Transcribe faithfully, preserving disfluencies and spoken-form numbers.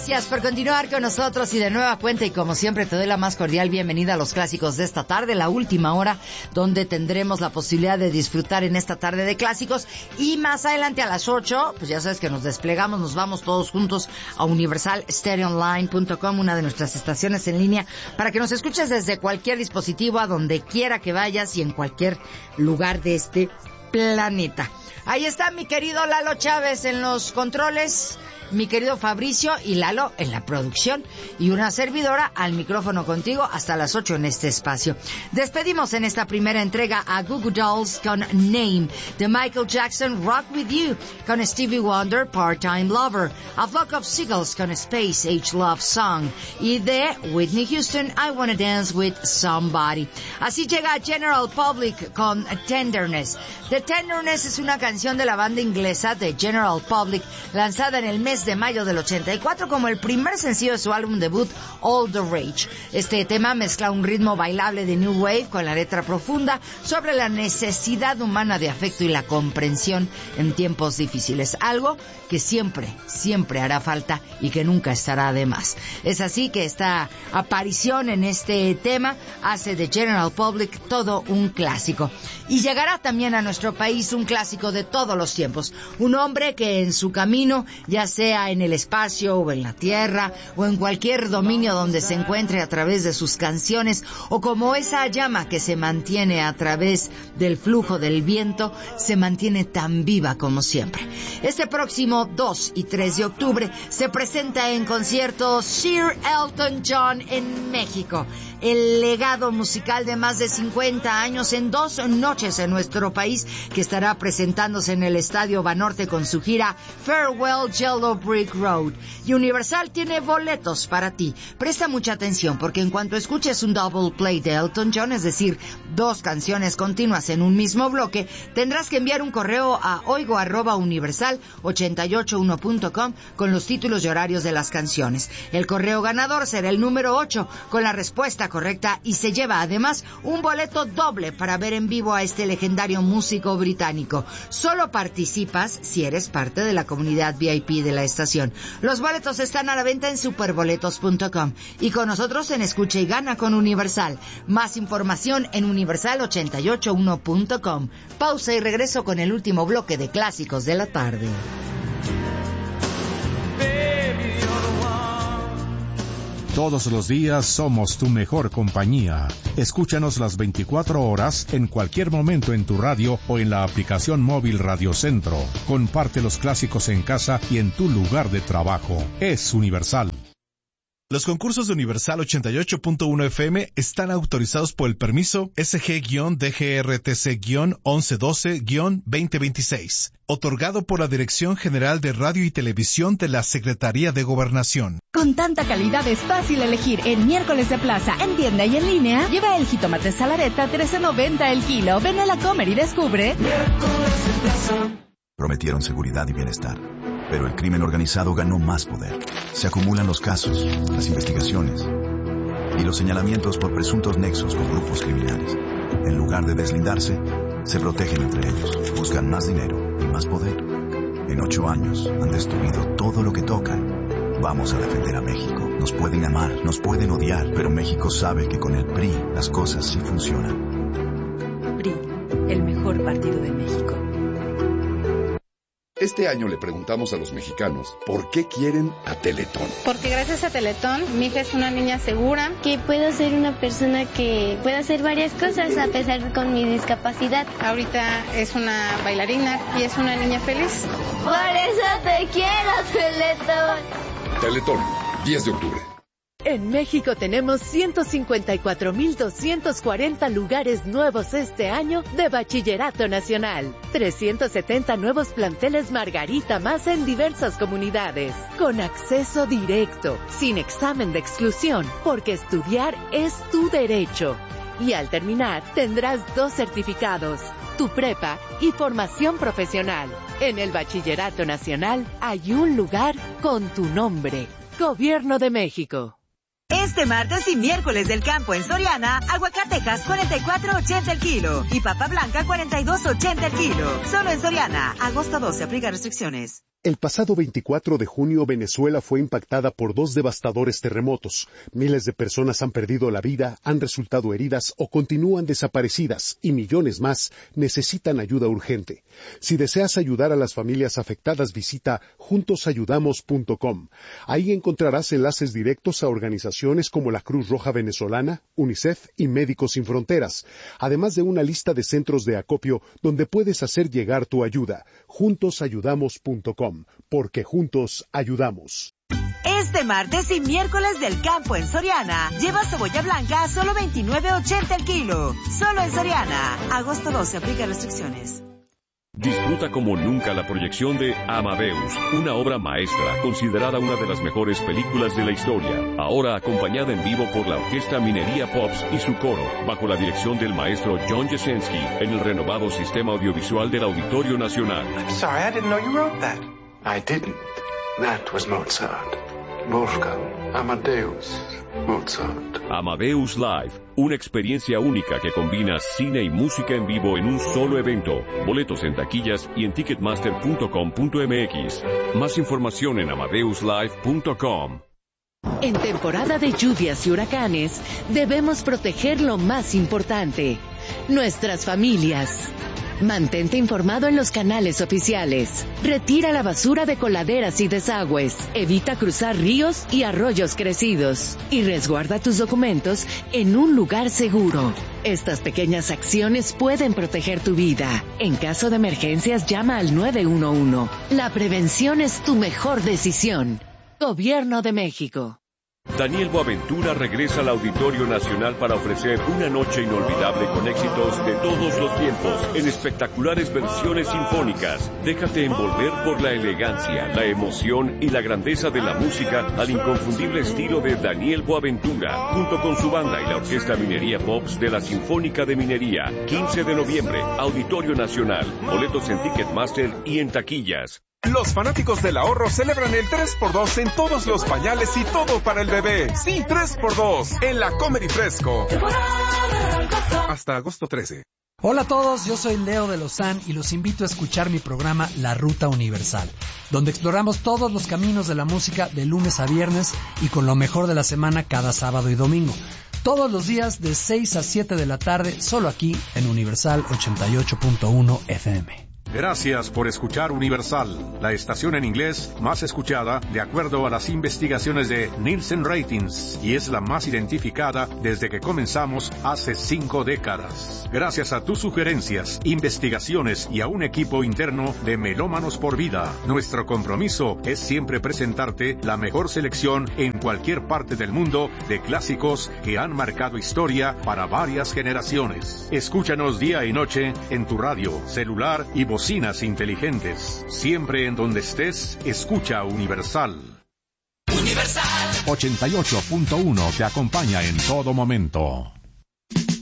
Gracias por continuar con nosotros y de nueva cuenta, y como siempre te doy la más cordial bienvenida a los clásicos de esta tarde, la última hora donde tendremos la posibilidad de disfrutar en esta tarde de clásicos, y más adelante a las ocho, pues ya sabes que nos desplegamos, nos vamos todos juntos a universal stereo online punto com, una de nuestras estaciones en línea, para que nos escuches desde cualquier dispositivo, a donde quiera que vayas y en cualquier lugar de este planeta. Ahí está mi querido Lalo Chávez en los controles, mi querido Fabricio y Lalo en la producción, y una servidora al micrófono contigo hasta las ocho en este espacio. Despedimos en esta primera entrega a Goo Goo Dolls con Name, de Michael Jackson Rock With You con Stevie Wonder Part-Time Lover, A Flock of Seagulls con Space Age Love Song, y de Whitney Houston I Wanna Dance With Somebody. Así llega General Public con Tenderness. The Tenderness es una canción de la banda inglesa de General Public, lanzada en el mes de mayo del ochenta y cuatro como el primer sencillo de su álbum debut All the Rage. Este tema mezcla un ritmo bailable de New Wave con la letra profunda sobre la necesidad humana de afecto y la comprensión en tiempos difíciles, algo que siempre, siempre hará falta y que nunca estará de más. Es así que esta aparición en este tema hace de General Public todo un clásico. Y llegará también a nuestro país un clásico de todos los tiempos, un hombre que en su camino, ya sea en el espacio o en la tierra o en cualquier dominio donde se encuentre a través de sus canciones, o como esa llama que se mantiene a través del flujo del viento, se mantiene tan viva como siempre. Este próximo dos y tres de octubre se presenta en concierto Sir Elton John en México, el legado musical de más de cincuenta años en dos noches en nuestro país, que estará presentándose en el Estadio Banorte con su gira Farewell Yellow Brick Road. Y Universal tiene boletos para ti. Presta mucha atención, porque en cuanto escuches un double play de Elton John, es decir, dos canciones continuas en un mismo bloque, tendrás que enviar un correo a oigo arroba universal ochenta y ocho uno punto com con los títulos y horarios de las canciones. El correo ganador será el número ocho con la respuesta correcta, y se lleva además un boleto doble para ver en vivo a este legendario músico británico. Solo participas si eres parte de la comunidad V I P de la estación. Los boletos están a la venta en superboletos punto com y con nosotros en Escucha y Gana con Universal. Más información en universal ochenta y ocho uno punto com. Pausa y regreso con el último bloque de clásicos de la tarde. Todos los días somos tu mejor compañía. Escúchanos las veinticuatro horas en cualquier momento en tu radio o en la aplicación móvil Radio Centro. Comparte los clásicos en casa y en tu lugar de trabajo. Es Universal. Los concursos de Universal ochenta y ocho punto uno F M están autorizados por el permiso S G D G R T C once doce veinte veintiséis, otorgado por la Dirección General de Radio y Televisión de la Secretaría de Gobernación. Con tanta calidad es fácil elegir en Miércoles de Plaza, en tienda y en línea. Lleva el jitomate salareta trece noventa el kilo. Ven a la Comer y descubre. Miércoles de Plaza. Prometieron seguridad y bienestar, pero el crimen organizado ganó más poder. Se acumulan los casos, las investigaciones y los señalamientos por presuntos nexos con grupos criminales. En lugar de deslindarse, se protegen entre ellos, buscan más dinero y más poder. En ocho años han destruido todo lo que tocan. Vamos a defender a México. Nos pueden amar, nos pueden odiar, pero México sabe que con el P R I las cosas sí funcionan. P R I, el mejor partido de México. Este año le preguntamos a los mexicanos por qué quieren a Teletón. Porque gracias a Teletón, mi hija es una niña segura. Que puedo ser una persona que puede hacer varias cosas a pesar con mi discapacidad. Ahorita es una bailarina y es una niña feliz. Por eso te quiero, Teletón. Teletón, diez de octubre. En México tenemos ciento cincuenta y cuatro mil doscientos cuarenta lugares nuevos este año de Bachillerato Nacional. trescientos setenta nuevos planteles Margarita más en diversas comunidades. Con acceso directo, sin examen de exclusión, porque estudiar es tu derecho. Y al terminar, tendrás dos certificados, tu prepa y formación profesional. En el Bachillerato Nacional hay un lugar con tu nombre. Gobierno de México. Este martes y miércoles del campo en Soriana, aguacatejas cuarenta y cuatro ochenta el kilo y papa blanca cuarenta y dos ochenta el kilo. Solo en Soriana, agosto doce, aplica restricciones. El pasado veinticuatro de junio, Venezuela fue impactada por dos devastadores terremotos. Miles de personas han perdido la vida, han resultado heridas o continúan desaparecidas, y millones más necesitan ayuda urgente. Si deseas ayudar a las familias afectadas, visita juntos ayudamos punto com. Ahí encontrarás enlaces directos a organizaciones como la Cruz Roja Venezolana, UNICEF y Médicos Sin Fronteras, además de una lista de centros de acopio donde puedes hacer llegar tu ayuda. juntos ayudamos punto com. Porque juntos ayudamos. Este martes y miércoles del campo en Soriana, lleva cebolla blanca a solo veintinueve ochenta el kilo. Solo en Soriana. Agosto doce, aplica restricciones. Disfruta como nunca la proyección de Amadeus, una obra maestra, considerada una de las mejores películas de la historia. Ahora acompañada en vivo por la Orquesta Minería Pops y su coro, bajo la dirección del maestro John Jasenski, en el renovado sistema audiovisual del Auditorio Nacional. I'm sorry, I didn't know you wrote that. I didn't. That was Mozart. Wolfgang Amadeus Mozart. Amadeus Live, una experiencia única que combina cine y música en vivo en un solo evento. Boletos en taquillas y en ticketmaster punto com punto m x. Más información en amadeus live punto com. En temporada de lluvias y huracanes, debemos proteger lo más importante, nuestras familias. Mantente informado en los canales oficiales. Retira la basura de coladeras y desagües. Evita cruzar ríos y arroyos crecidos. Y resguarda tus documentos en un lugar seguro. Estas pequeñas acciones pueden proteger tu vida. En caso de emergencias, llama al nueve uno uno. La prevención es tu mejor decisión. Gobierno de México. Daniel Boaventura regresa al Auditorio Nacional para ofrecer una noche inolvidable con éxitos de todos los tiempos, en espectaculares versiones sinfónicas. Déjate envolver por la elegancia, la emoción y la grandeza de la música al inconfundible estilo de Daniel Boaventura, junto con su banda y la Orquesta Minería Pops de la Sinfónica de Minería. quince de noviembre, Auditorio Nacional. Boletos en Ticketmaster y en taquillas. Los fanáticos del ahorro celebran el tres por dos en todos los pañales y todo para el bebé. Sí, tres por dos en la Comer y Fresco. Hasta agosto trece. Hola a todos, yo soy Leo de Lozán y los invito a escuchar mi programa La Ruta Universal, donde exploramos todos los caminos de la música de lunes a viernes y con lo mejor de la semana cada sábado y domingo. Todos los días de seis a siete de la tarde, solo aquí en Universal ochenta y ocho punto uno F M. Gracias por escuchar Universal, la estación en inglés más escuchada de acuerdo a las investigaciones de Nielsen Ratings, y es la más identificada desde que comenzamos hace cinco décadas. Gracias a tus sugerencias, investigaciones y a un equipo interno de Melómanos por Vida, nuestro compromiso es siempre presentarte la mejor selección en cualquier parte del mundo de clásicos que han marcado historia para varias generaciones. Escúchanos día y noche en tu radio, celular y bocinas inteligentes. Siempre en donde estés, escucha Universal. Universal ochenta y ocho punto uno te acompaña en todo momento.